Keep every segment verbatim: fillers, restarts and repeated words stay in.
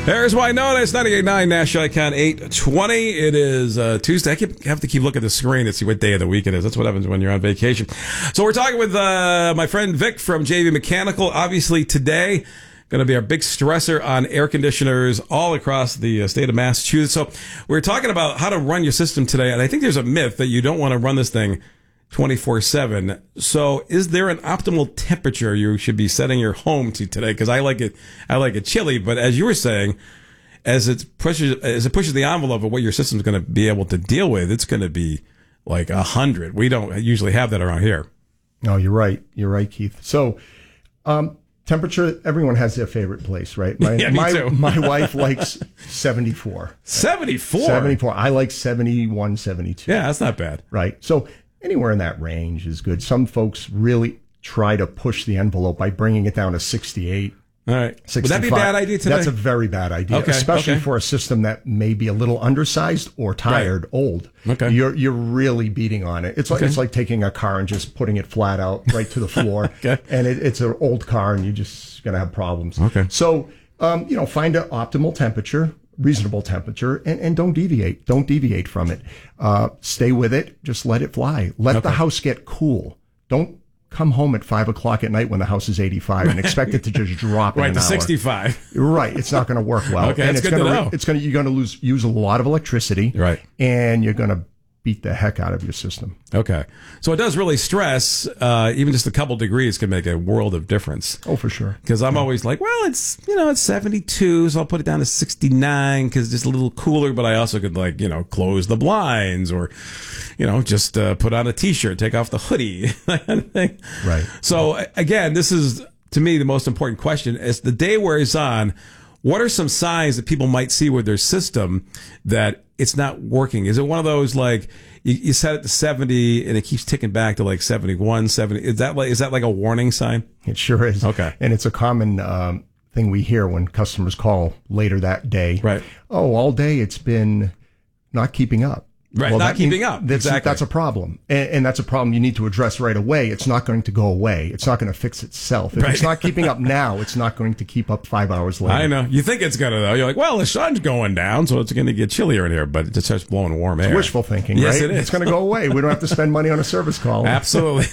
There's why known as ninety-eight point nine Nash Icon eight twenty. It is uh, Tuesday. I keep, have to keep looking at the screen to see what day of the week it is. That's what happens when you're on vacation. So we're talking with uh, my friend Vic from J V Mechanical. Obviously today, going to be our big stressor on air conditioners all across the uh, state of Massachusetts. So we're talking about how to run your system today. And I think there's a myth that you don't want to run this thing twenty-four seven. So is there an optimal temperature you should be setting your home to today? Because I like it, I like it chilly. But as you were saying, as it pushes, as it pushes the envelope of what your system's going to be able to deal with, it's going to be like a hundred. We don't usually have that around here. No, you're right. You're right, Keith. So, um, temperature, everyone has their favorite place, right? My, yeah, me my, too. my wife likes seventy-four. seventy-four? seventy-four. I like seventy-one, seventy-two. Yeah, that's not bad. Right. So anywhere in that range is good. Some folks really try to push the envelope by bringing it down to sixty-eight. All right. Would that be a bad idea today? That's a very bad idea, okay, especially okay. for a system that may be a little undersized or tired, right. old. Okay. You're you're really beating on it. It's like okay. it's like taking a car and just putting it flat out right to the floor. okay. And it, it's an old car, and you're just going to have problems. Okay. So, um, you know, find an optimal temperature, reasonable temperature, and, and don't deviate. Don't deviate from it. Uh, stay with it. Just let it fly. Let okay. the house get cool. Don't come home at five o'clock at night when the house is eighty-five and expect it to just drop in right an to hour. sixty-five. Right, it's not going to work well. Okay, and that's it's good going to know. It's going to you're going to lose use a lot of electricity. Right, and you're going to beat the heck out of your system. Okay, so it does really stress. Uh, even just a couple degrees can make a world of difference. Oh, for sure. Because I'm yeah. always like, well, it's you know it's seventy-two, so I'll put it down to sixty-nine because it's just a little cooler. But I also could like you know close the blinds or you know just uh, put on a t-shirt, take off the hoodie, that kind of thing. Right. So again, this is to me the most important question: as the day wears on, what are some signs that people might see with their system that it's not working? Is it one of those like you, you set it to seventy and it keeps ticking back to like seventy-one, seventy? Is that like is that like a warning sign? It sure is. Okay, and it's a common um, thing we hear when customers call later that day. Right. Oh, all day it's been not keeping up. Right, well, not keeping means, up. That's, exactly. that's a problem. And, and that's a problem you need to address right away. It's not going to go away. It's not going to fix itself. If right. it's not keeping up now, it's not going to keep up five hours later. I know. You think it's going to, though. You're like, well, the sun's going down, so it's going to get chillier in here, but it just starts blowing warm air. It's wishful thinking, yes, right? It is. It's going to go away. We don't have to spend money on a service call. Absolutely.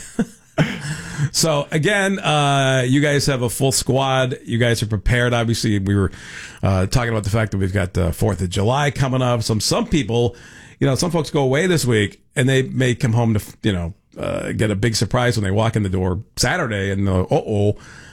So again, uh, you guys have a full squad. You guys are prepared. Obviously, we were uh, talking about the fact that we've got the fourth of July coming up. Some some people, you know, some folks go away this week and they may come home to, you know, uh, get a big surprise when they walk in the door Saturday and uh oh.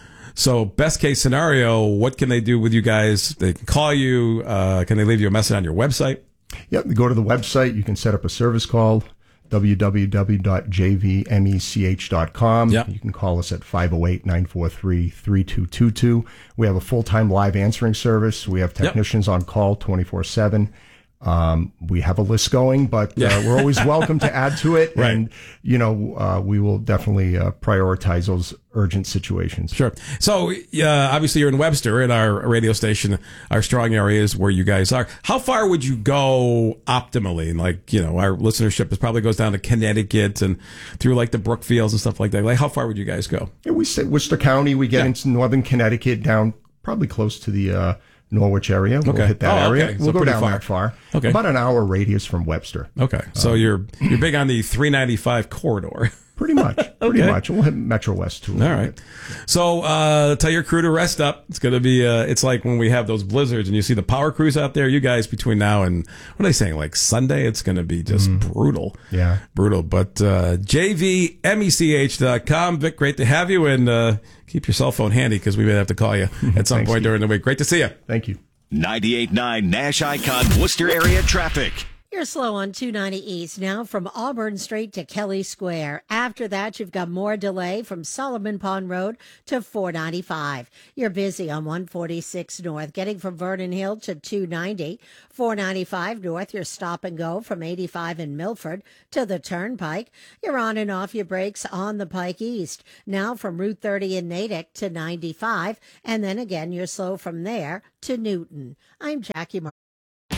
So best case scenario, what can they do with you guys? They can call you. Uh, can they leave you a message on your website? Yep. Go to the website. You can set up a service call. w w w dot j v mech dot com. Yep. You can call us at five oh eight, nine four three, three two two two. We have a full-time live answering service. We have technicians yep. on call twenty-four seven. Um, we have a list going, but yeah. uh, we're always welcome to add to it. Right. And, you know, uh, we will definitely uh, prioritize those urgent situations. Sure. So, uh, obviously, you're in Webster at our radio station. Our strong area is where you guys are. How far would you go optimally? Like, you know, our listenership is probably goes down to Connecticut and through like the Brookfields and stuff like that. Like, how far would you guys go? Yeah, we say Worcester County. We get yeah. into northern Connecticut, down probably close to the uh, Norwich area. We'll okay. hit that oh, area. Okay. We'll so go down far. that far. Okay. About an hour radius from Webster. Okay. So um, you're you're big on the three ninety-five corridor. Pretty much. Pretty okay. much. We'll hit Metro West too. All right. So uh, tell your crew to rest up. It's going to be, uh, it's like when we have those blizzards and you see the power crews out there. You guys between now and, what are they saying, like Sunday? It's going to be just mm. brutal. Yeah. Brutal. But uh, j v mech dot com. Vic, great to have you. And uh, keep your cell phone handy because we may have to call you at some Thanks, point Steve. during the week. Great to see you. Thank you. ninety-eight point nine Nash Icon Worcester area traffic. You're slow on two ninety East now from Auburn Street to Kelly Square. After that, you've got more delay from Solomon Pond Road to four ninety-five. You're busy on one forty-six North, getting from Vernon Hill to two ninety. four ninety-five North, you're stop and go from eighty-five in Milford to the Turnpike. You're on and off your brakes on the Pike East. Now from Route thirty in Natick to ninety-five. And then again, you're slow from there to Newton. I'm Jackie Mar-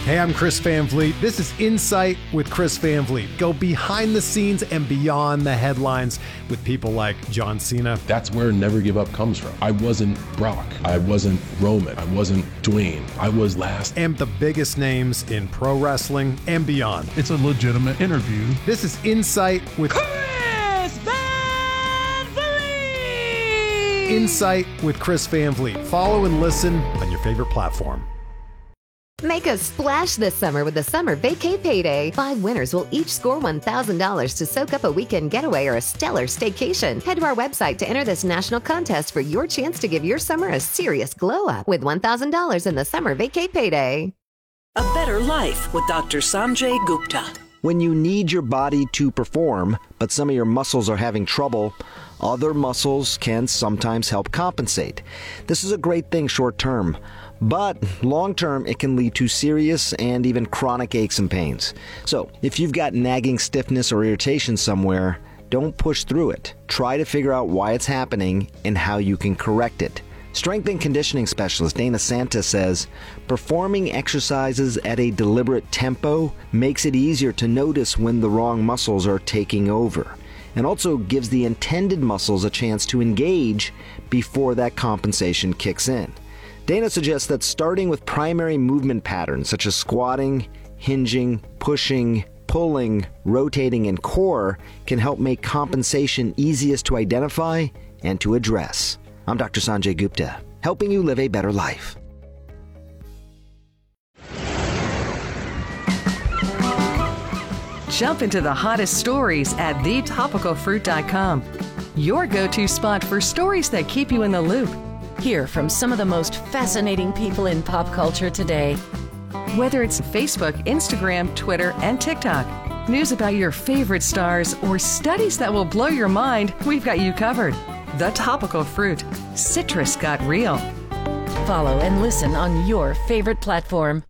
Hey, I'm Chris Van Vliet. This is Insight with Chris Van Vliet. Go behind the scenes and beyond the headlines with people like John Cena. That's where Never Give Up comes from. I wasn't Brock. I wasn't Roman. I wasn't Dwayne. I was last. And the biggest names in pro wrestling and beyond. It's a legitimate interview. This is Insight with Chris Van Vliet. Insight with Chris Van Vliet. Follow and listen on your favorite platform. Make a splash this summer with the Summer Vacay Payday. Five winners will each score one thousand dollars to soak up a weekend getaway or a stellar staycation. Head to our website to enter this national contest for your chance to give your summer a serious glow up with one thousand dollars in the Summer Vacay Payday. A better life with Doctor Sanjay Gupta. When you need your body to perform, but some of your muscles are having trouble, other muscles can sometimes help compensate. This is a great thing short term. But long-term, it can lead to serious and even chronic aches and pains. So if you've got nagging stiffness or irritation somewhere, don't push through it. Try to figure out why it's happening and how you can correct it. Strength and conditioning specialist Dana Santa says, performing exercises at a deliberate tempo makes it easier to notice when the wrong muscles are taking over, and also gives the intended muscles a chance to engage before that compensation kicks in. Dana suggests that starting with primary movement patterns such as squatting, hinging, pushing, pulling, rotating, and core can help make compensation easiest to identify and to address. I'm Doctor Sanjay Gupta, helping you live a better life. Jump into the hottest stories at the topical fruit dot com, your go-to spot for stories that keep you in the loop. Hear from some of the most fascinating people in pop culture today. Whether it's Facebook, Instagram, Twitter, and TikTok, news about your favorite stars, or studies that will blow your mind, we've got you covered. The Topical Fruit. Citrus got real. Follow and listen on your favorite platform.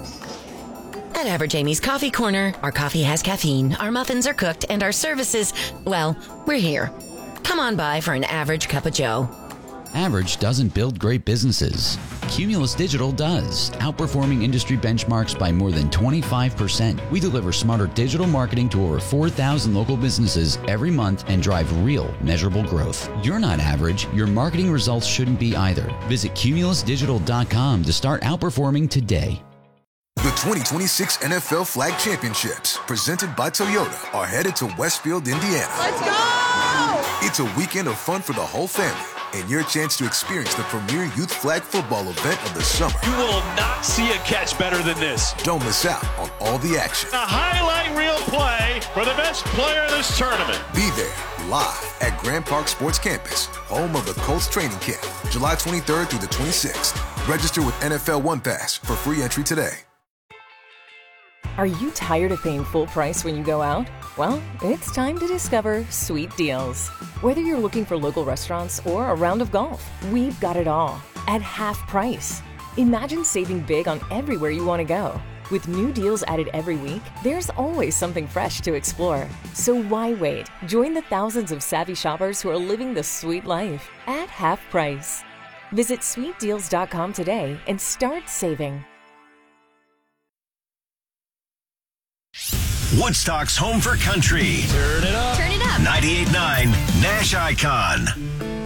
At Average Amy's Coffee Corner, our coffee has caffeine, our muffins are cooked, and our services, well, we're here. Come on by for an average cup of joe. Average doesn't build great businesses. Cumulus Digital does, outperforming industry benchmarks by more than twenty-five percent. We deliver smarter digital marketing to over four thousand local businesses every month and drive real, measurable growth. You're not average. Your marketing results shouldn't be either. Visit cumulus digital dot com to start outperforming today. The twenty twenty-six N F L Flag Championships, presented by Toyota, are headed to Westfield, Indiana. Let's go! It's a weekend of fun for the whole family, and your chance to experience the premier youth flag football event of the summer. You will not see a catch better than this. Don't miss out on all the action. A highlight reel play for the best player in this tournament. Be there live at Grand Park Sports Campus, home of the Colts training camp, July twenty-third through the twenty-sixth. Register with N F L One Pass for free entry today. Are you tired of paying full price when you go out? Well, it's time to discover Sweet Deals. Whether you're looking for local restaurants or a round of golf, we've got it all at half price. Imagine saving big on everywhere you want to go. With new deals added every week, there's always something fresh to explore. So why wait? Join the thousands of savvy shoppers who are living the sweet life at half price. Visit sweet deals dot com today and start saving. Woodstock's home for country. Turn it up. Turn it up. ninety-eight point nine Nash Icon.